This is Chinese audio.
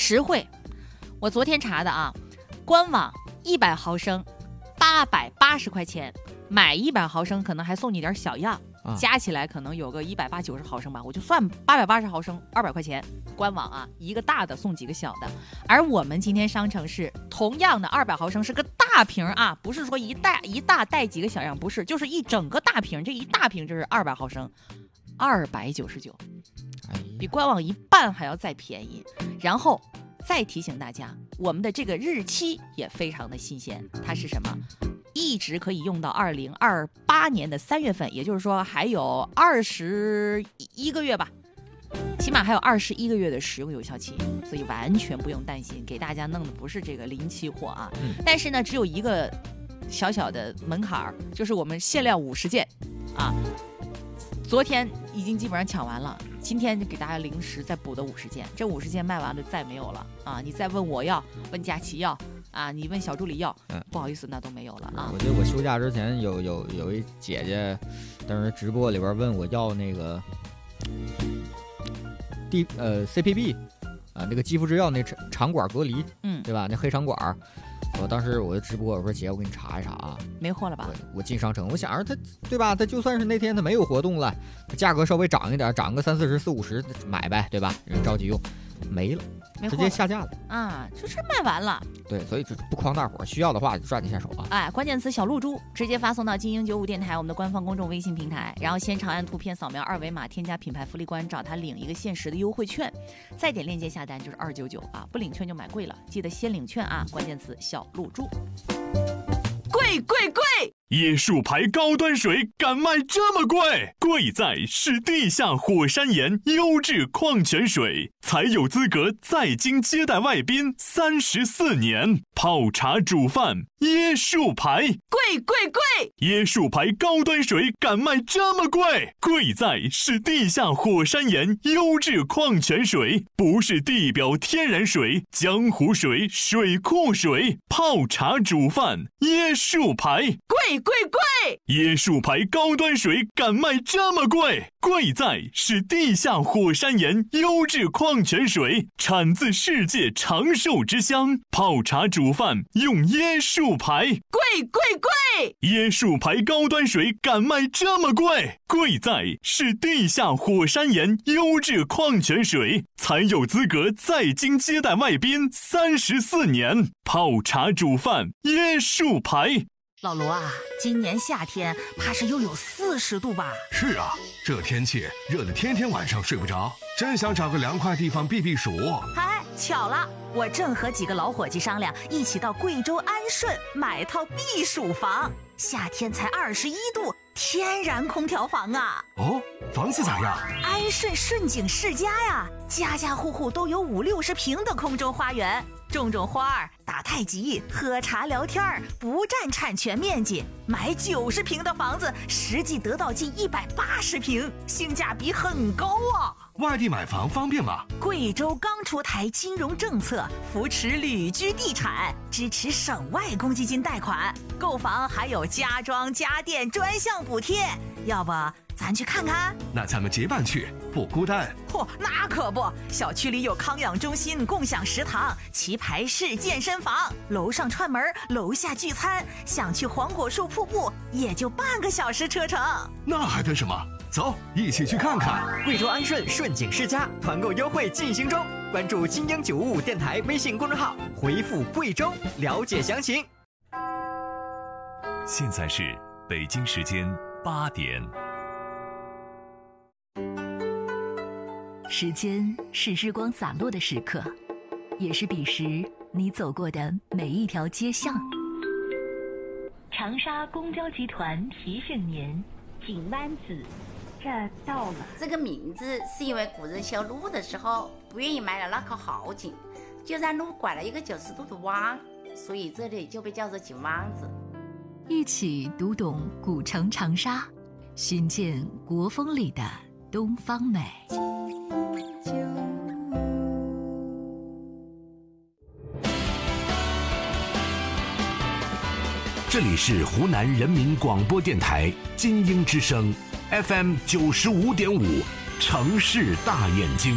实惠。我昨天查的啊，官网100毫升880块钱，买100毫升可能还送你点小样。加起来可能有个180-90毫升吧，我就算880毫升200块钱，官网啊，一个大的送几个小的。而我们今天商城是同样的200毫升是个大瓶啊，不是说一大带几个小样，不是，就是一整个大瓶，这一大瓶就是200毫升，299，比官网一半还要再便宜。然后再提醒大家，我们的这个日期也非常的新鲜，它是什么？一直可以用到2028年的3月份，也就是说还有21个月吧，起码还有21个月的使用有效期，所以完全不用担心，给大家弄的不是这个临期货啊。但是呢，只有一个小小的门槛，就是我们限量50件啊。昨天已经基本上抢完了，今天就给大家临时再补的50件，这50件卖完了再没有了啊！你再问我要，问佳琪要。啊，你问小助理要，不好意思，那都没有了啊。 我记得我休假之前有一姐姐，当时直播里边问我要那个CPB 啊，那个肌肤之钥那肠管隔离，对吧？那黑肠管，我当时我就直播，我说姐，我给你查一查啊， 没货了吧？ 我进商城，我想着它对吧？它就算是那天它没有活动了，价格稍微涨一点，涨个30、40、50买呗，对吧？人着急用，没了。直接下架了啊，就是卖完了。 对，所以不诓大伙，需要的话就抓紧下手啊！ 哎，关键词小露珠直接发送到精英95电台我们的官方公众微信平台，然后先长按图片扫描2维码，添加品牌福利官，找他领一个限时的优惠券，再点链接下单就是299啊！不领券就买贵了，记得先领券啊！关键词小露珠。贵贵贵！ 椰树牌高端水敢卖这么贵？贵在是地下火山岩优质矿泉水，才有资格在京接待外宾34年。泡茶煮饭，椰树牌， 贵贵贵！ 椰树牌高端水敢卖这么贵？贵在是地下火山岩优质矿泉水，不是地表天然水、江湖水、水库水。泡茶煮饭，椰树牌， 贵贵贵！ 椰树牌高端水敢卖这么贵？贵在是地下火山岩优质矿泉水，产自世界长寿之乡。泡茶煮饭用椰树牌， 贵贵贵！ 椰树牌高端水敢卖这么贵？贵在是地下火山岩优质矿泉水，才有资格在京接待外宾34年。泡茶煮饭，椰树牌。 老罗啊，今年夏天怕是又有40度吧？ 是啊，这天气热得天天晚上睡不着，真想找个凉快地方避避暑。 嗨，巧了，我正和几个老伙计商量，一起到贵州安顺买套避暑房。夏天才21度，天然空调房啊！ 哦，房子咋样？ 安顺顺景世家呀，家家户户都有50-60平的空中花园，种花儿、打太极、喝茶聊天，不占产权面积。买90平的房子，实际得到近180平，性价比很高啊！ 外地买房方便吗？ 贵州刚出台金融政策，扶持旅居地产，支持省外公积金贷款，购房还有家装家电专项补贴。要不咱去看看？ 那咱们结伴去，不孤单。 嚯，那可不，小区里有康养中心、共享食堂、棋牌室、健身房，楼上串门，楼下聚餐。想去黄果树瀑布，也就半个小时车程。 那还等什么？走，一起去看看。 贵州安顺顺景世家团购优惠进行中，关注精英955电台微信公众号，回复贵州了解详情。 现在是北京时间8点。 时间是日光洒落的时刻，也是彼时你走过的每一条街巷。长沙公交集团提醒您，井湾子这到了。 这个名字是因为古人修路的时候不愿意埋了那口好井，就让路拐了一个90度的弯，所以这里就被叫做井湾子。 一起读懂古城长沙，寻见国风里的东方美。 这里是湖南人民广播电台精英之声 FM 95.5，城市大眼睛。